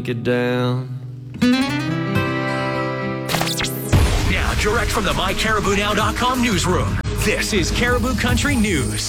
Get down. Now, direct from the MyCaribouNow.com newsroom, this is Caribou Country News.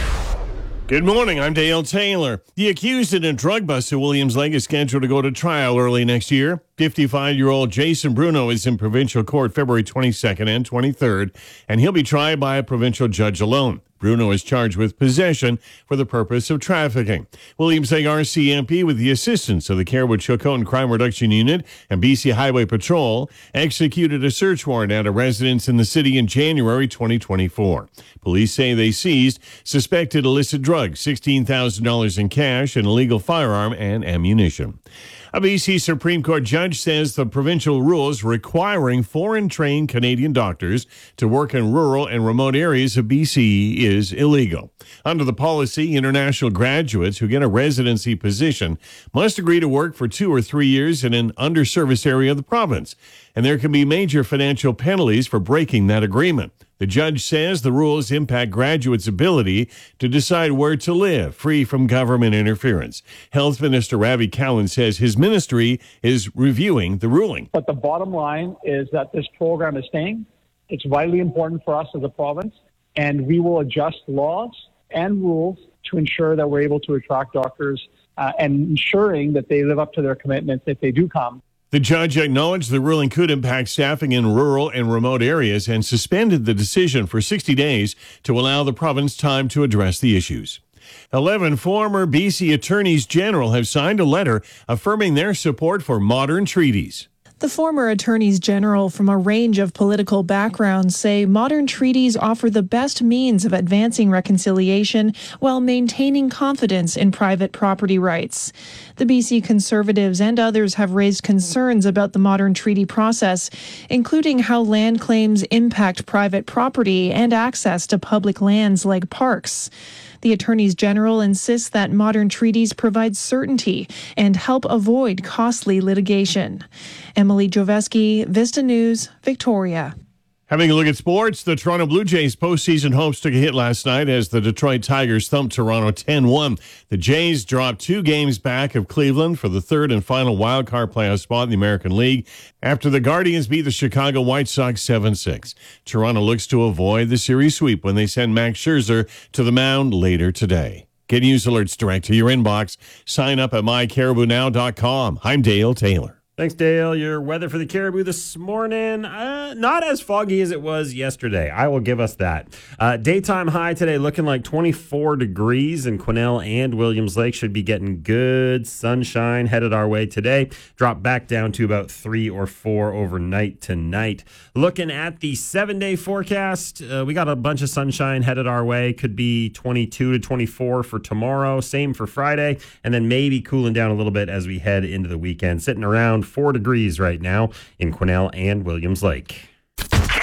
Good morning, I'm Dale Taylor. The accused in a drug bust at Williams Lake is scheduled to go to trial early next year. 55-year-old Jason Bruno is in provincial court February 22nd and 23rd, and he'll be tried by a provincial judge alone. Bruno is charged with possession for the purpose of trafficking. Williams Lake RCMP, with the assistance of the Caribou-Chilcotin Crime Reduction Unit and BC Highway Patrol, executed a search warrant at a residence in the city in January 2024. Police say they seized suspected illicit drugs, $16,000 in cash, an illegal firearm, and ammunition. A BC Supreme Court judge says the provincial rules requiring foreign-trained Canadian doctors to work in rural and remote areas of BC is illegal. Under the policy, international graduates who get a residency position must agree to work for 2 or 3 years in an underserviced area of the province, and there can be major financial penalties for breaking that agreement. The judge says the rules impact graduates' ability to decide where to live, free from government interference. Health Minister Ravi Kahlon says his ministry is reviewing the ruling. But the bottom line is that this program is staying. It's vitally important for us as a province, and we will adjust laws and rules to ensure that we're able to attract doctors and ensuring that they live up to their commitments if they do come. The judge acknowledged the ruling could impact staffing in rural and remote areas and suspended the decision for 60 days to allow the province time to address the issues. 11 former BC attorneys general have signed a letter affirming their support for modern treaties. The former attorneys general from a range of political backgrounds say modern treaties offer the best means of advancing reconciliation while maintaining confidence in private property rights. The BC Conservatives and others have raised concerns about the modern treaty process, including how land claims impact private property and access to public lands like parks. The attorneys general insists that modern treaties provide certainty and help avoid costly litigation. Emily Joveski, Vista News, Victoria. Having a look at sports, the Toronto Blue Jays postseason hopes took a hit last night as the Detroit Tigers thumped Toronto 10-1. The Jays dropped 2 games back of Cleveland for the third and final wildcard playoff spot in the American League after the Guardians beat the Chicago White Sox 7-6. Toronto looks to avoid the series sweep when they send Max Scherzer to the mound later today. Get news alerts direct to your inbox. Sign up at mycaribounow.com. I'm Dale Taylor. Thanks, Dale. Your weather for the Caribou this morning, not as foggy as it was yesterday. I will give us that. Daytime high today looking like 24 degrees in Quesnel and Williams Lake. Should be getting good sunshine headed our way today. Drop back down to about 3 or 4 overnight tonight. Looking at the 7-day forecast, we got a bunch of sunshine headed our way. Could be 22 to 24 for tomorrow. Same for Friday. And then maybe cooling down a little bit as we head into the weekend. Sitting around 4 degrees right now in Quesnel and Williams Lake.